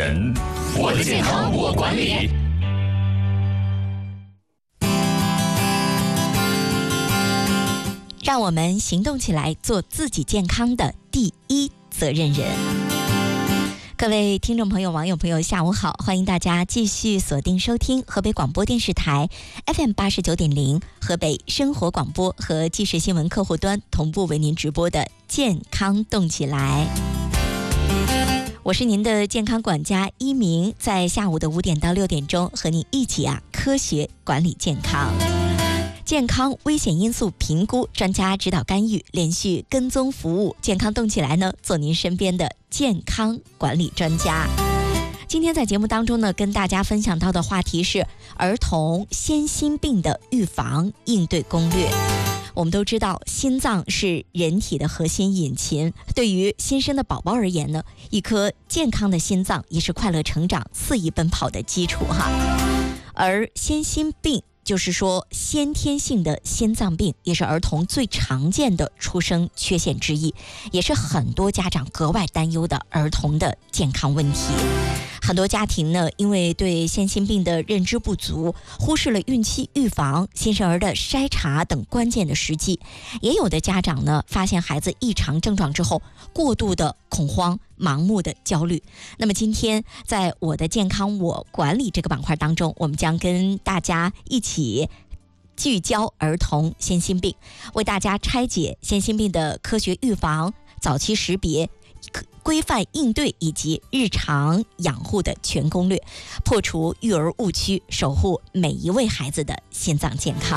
人，我的健康我管理。 让我们行动起来，做自己健康的第一责任人。各位听众朋友、网友朋友，下午好！欢迎大家继续锁定收听河北广播电视台 FM89.0 河北生活广播和即时新闻客户端同步为您直播的健康动起来。我是您的健康管家一鸣，在下午的5点到6点钟和您一起科学管理健康。健康危险因素评估，专家指导干预，连续跟踪服务，健康动起来呢，做您身边的健康管理专家。今天在节目当中呢，跟大家分享到的话题是儿童先心病的预防应对攻略。我们都知道，心脏是人体的核心引擎，对于新生的宝宝而言呢，一颗健康的心脏也是快乐成长、肆意奔跑的基础哈。而先心病就是说，先天性的心脏病也是儿童最常见的出生缺陷之一，也是很多家长格外担忧的儿童的健康问题。很多家庭呢，因为对先心病的认知不足，忽视了孕期预防、新生儿的筛查等关键的时机。也有的家长呢，发现孩子异常症状之后，过度的恐慌、盲目的焦虑。那么今天在我的健康我管理这个板块当中，我们将跟大家一起聚焦儿童先心病，为大家拆解先心病的科学预防、早期识别、规范应对以及日常养护的全攻略，破除育儿误区，守护每一位孩子的心脏健康。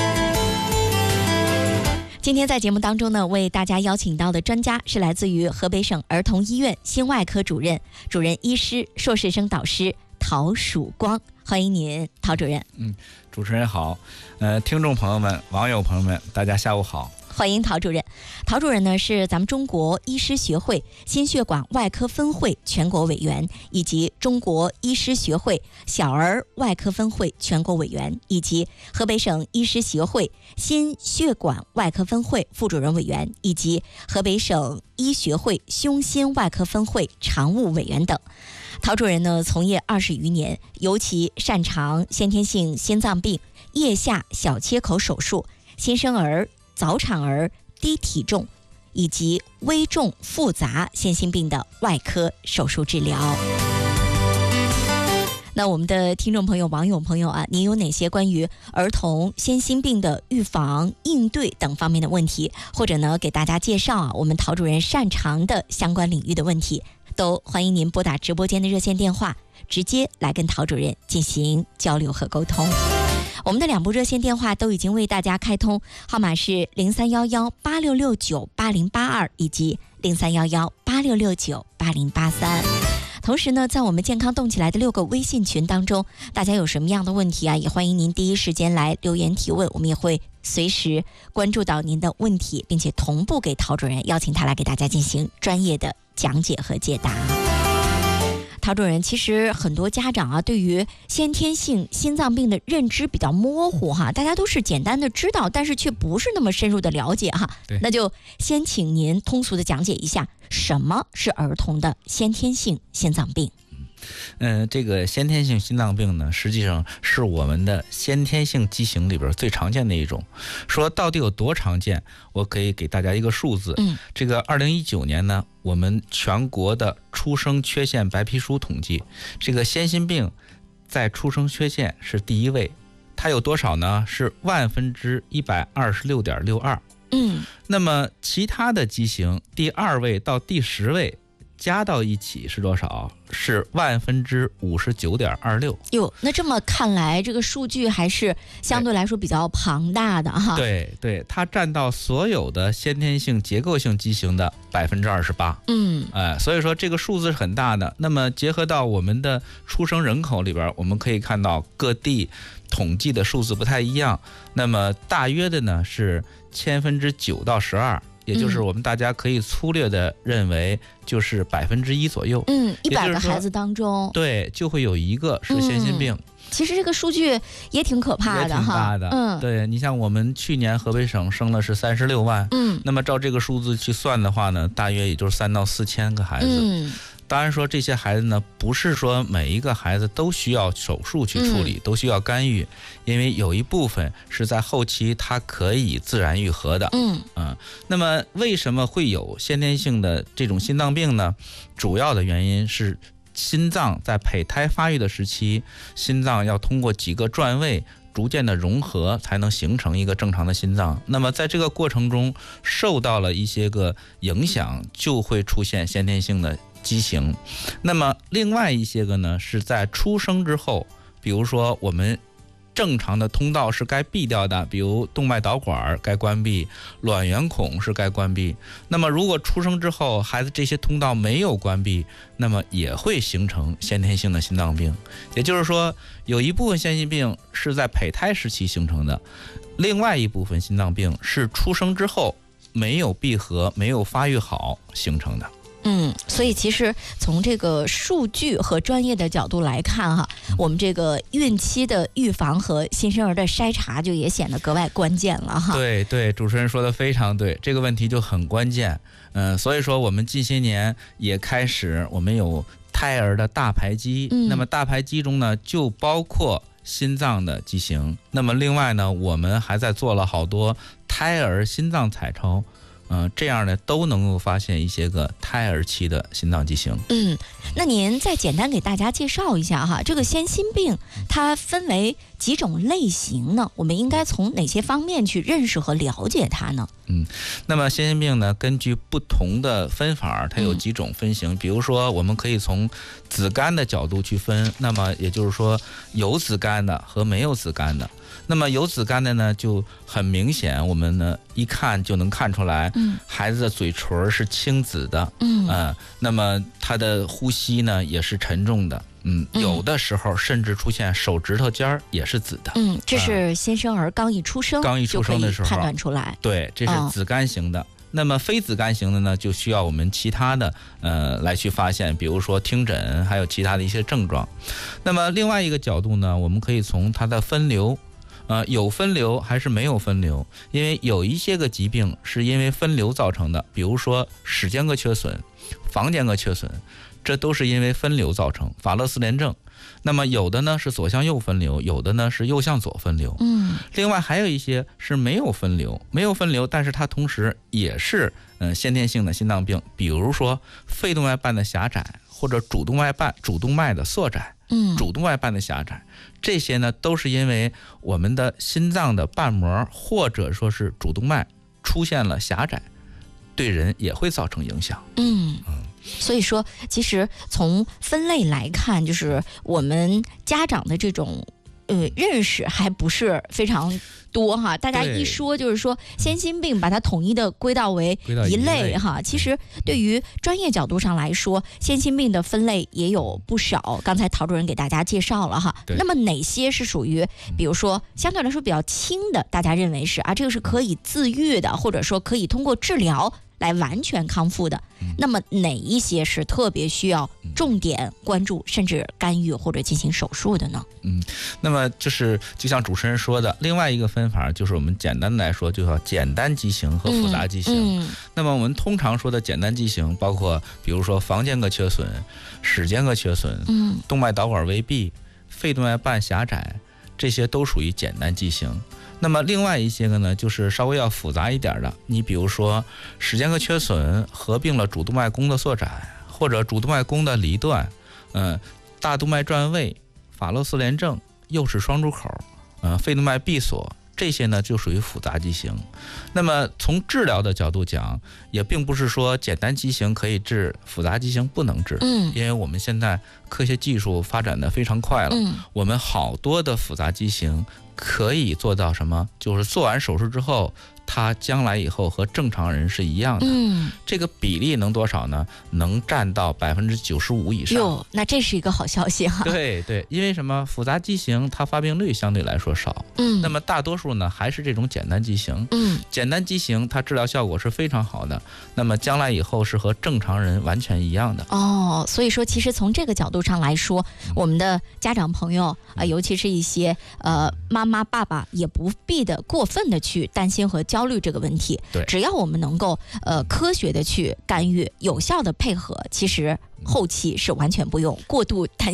今天在节目当中呢，为大家邀请到的专家是来自于河北省儿童医院心外科主任医师、硕士生导师陶曙光，欢迎您，陶主任。 主持人好，听众朋友们、网友朋友们，大家下午好。 欢迎陶主任。陶主任呢是咱们中国医师学会心血管外科分会全国委员，以及中国医师学会小儿外科分会全国委员，以及河北省医师协会心血管外科分会副主任委员，以及河北省医学会胸心外科分会常务委员等。陶主任呢从业20余年，尤其擅长先天性心脏病、腋下小切口手术、新生儿、早产儿、低体重以及危重复杂先心病的外科手术治疗。那我们的听众朋友、网友朋友您有哪些关于儿童先心病的预防、应对等方面的问题，或者呢给大家介绍我们陶主任擅长的相关领域的问题，都欢迎您拨打直播间的热线电话，直接来跟陶主任进行交流和沟通。我们的2部热线电话都已经为大家开通，号码是031186698082以及031186698083。同时呢，在我们健康动起来的6个微信群当中，大家有什么样的问题也欢迎您第一时间来留言提问，我们也会随时关注到您的问题，并且同步给陶主任，邀请他来给大家进行专业的讲解和解答。陶主任，其实很多家长对于先天性心脏病的认知比较模糊大家都是简单的知道，但是却不是那么深入的了解那就先请您通俗的讲解一下，什么是儿童的先天性心脏病？ 这个先天性心脏病呢，实际上是我们的先天性畸形里边最常见的一种。说到底有多常见，我可以给大家一个数字。这个2019年呢，我们全国的出生缺陷白皮书统计，这个先心病在出生缺陷是第1位，它有多少呢？是1/126.62。那么其他的畸形第2位到第10位加到一起是多少？是59.26%。 哟，那这么看来，这个数据还是相对来说比较庞大的对，它占到所有的先天性结构性畸形的28%。所以说这个数字是很大的。那么结合到我们的出生人口里边，我们可以看到各地统计的数字不太一样。那么大约的呢是9%到12%。也就是我们大家可以粗略的认为就是1%左右。 100个孩子当中， 对，就会有1个是先心病。 其实这个数据也挺可怕的也挺大的。对，你像我们去年河北省生了是36万。那么照这个数字去算的话呢，大约也就是3到4千个孩子。 当然说这些孩子呢，不是说每一个孩子都需要手术去处理，都需要干预，因为有一部分是在后期它可以自然愈合的。那么为什么会有先天性的这种心脏病呢？主要的原因是心脏在胚胎发育的时期，心脏要通过几个转位逐渐的融合，才能形成一个正常的心脏。那么在这个过程中受到了一些个影响，就会出现先天性的畸形。那么另外一些个呢，是在出生之后，比如说我们正常的通道是该闭掉的，比如动脉导管该关闭，卵圆孔是该关闭。那么如果出生之后孩子这些通道没有关闭，那么也会形成先天性的心脏病。也就是说，有一部分先天病是在胚胎时期形成的，另外一部分心脏病是出生之后没有闭合、没有发育好形成的。 所以其实从这个数据和专业的角度来看哈，我们这个孕期的预防和新生儿的筛查就也显得格外关键了哈。 对，主持人说的非常对，这个问题就很关键。所以说我们近些年也开始，我们有胎儿的大排畸，那么大排畸中呢，就包括心脏的畸形。那么另外呢，我们还在做了好多胎儿心脏彩超。这样呢都能够发现一些个胎儿期的心脏畸形。 那您再简单给大家介绍一下哈，这个先心病它分为几种类型呢？我们应该从哪些方面去认识和了解它呢？ 那么先心病呢，根据不同的分法，它有几种分型。比如说，我们可以从子肝的角度去分，那么也就是说有子肝的和没有子肝的。那么有子肝的呢，就很明显，我们呢一看就能看出来，孩子的嘴唇是青紫的，那么他的呼吸呢也是沉重的，有的时候甚至出现手指头尖儿也是紫的， 这是新生儿刚一出生的时候判断出来， 对，这是子肝型的。那么非子肝型的呢，就需要我们其他的来去发现，比如说听诊，还有其他的一些症状。那么另外一个角度呢，我们可以从它的分流。有分流还是没有分流？因为有一些个疾病是因为分流造成的，比如说室间隔缺损、房间隔缺损，这都是因为分流造成，法勒斯联症。那么有的呢是左向右分流，有的呢是右向左分流。另外还有一些是没有分流，但是它同时也是先天性的心脏病，比如说肺动脉瓣的狭窄，或者主动脉的缩窄。主动脉瓣的狭窄，这些呢都是因为我们的心脏的瓣膜或者说是主动脉出现了狭窄，对人也会造成影响。 所以说其实从分类来看，就是我们家长的这种认识还不是非常多哈，大家一说就是说先心病，把它统一的归到为一类哈。其实对于专业角度上来说，先心病的分类也有不少，刚才陶主任给大家介绍了哈。那么哪些是属于比如说相对来说比较轻的，大家认为是这个是可以自愈的，或者说可以通过治疗来完全康复的？那么哪一些是特别需要重点关注甚至干预或者进行手术的呢？ 那么就像主持人说的，另外一个分法就是我们简单的来说，就叫简单畸形和复杂畸形。那么我们通常说的简单畸形，包括比如说房间隔缺损、室间隔缺损、动脉导管微闭、肺动脉瓣狭窄，这些都属于简单畸形。那么另外一些个呢，就是稍微要复杂一点的，你比如说室间隔缺损合并了主动脉弓的缩窄，或者主动脉弓的离断，大动脉转位、法勒斯联症、右室双出口，肺动脉闭锁，这些呢就属于复杂畸形。那么从治疗的角度讲，也并不是说简单畸形可以治，复杂畸形不能治。因为我们现在科学技术发展的非常快了，我们好多的复杂畸形可以做到什么？就是做完手术之后，它将来以后和正常人是一样的。这个比例能多少呢？能占到95%以上。 那这是一个好消息哈。 对，因为什么？复杂畸形它发病率相对来说少。那么大多数呢还是这种简单畸形。简单畸形它治疗效果是非常好的。那么将来以后是和正常人完全一样的。 所以说其实从这个角度上来说，我们的家长朋友尤其是一些妈妈爸爸也不必的过分的去担心和焦焦虑这个问题。 对， 只要我们能够科学的去干预，有效的配合，其实后期是完全不用过度担